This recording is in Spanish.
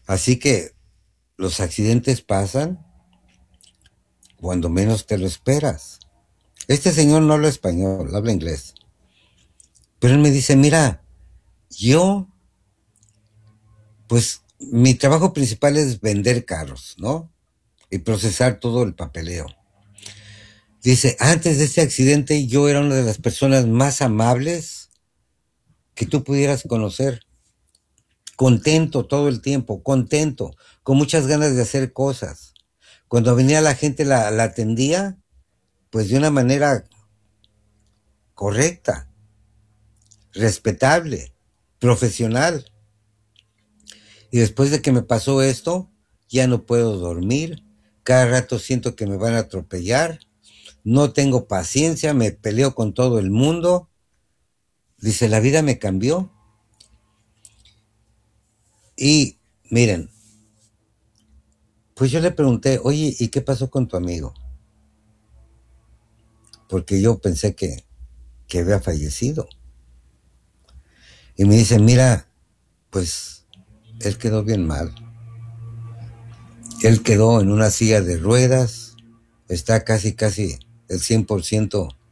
Así que los accidentes pasan cuando menos te lo esperas. Este señor no habla español, habla inglés. Pero él me dice, mira, yo, pues mi trabajo principal es vender carros, ¿no? Y procesar todo el papeleo. Dice, antes de este accidente yo era una de las personas más amables que tú pudieras conocer. Contento todo el tiempo, contento, con muchas ganas de hacer cosas. Cuando venía la gente la atendía, pues de una manera correcta, respetable, profesional. Y después de que me pasó esto, ya no puedo dormir, cada rato siento que me van a atropellar, no tengo paciencia, me peleo con todo el mundo. Dice, la vida me cambió. Y miren, pues yo le pregunté, oye, ¿y qué pasó con tu amigo? Porque yo pensé que había fallecido. Y me dice, mira, pues él quedó bien mal. Él quedó en una silla de ruedas, está casi el 100%